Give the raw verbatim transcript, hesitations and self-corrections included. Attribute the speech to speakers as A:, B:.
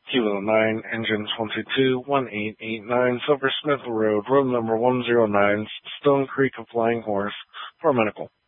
A: Kilo nine, engine twenty-two, one eight eight nine, Silver Smith Road, room number one zero nine, Stone Creek of Flying Horse, for medical.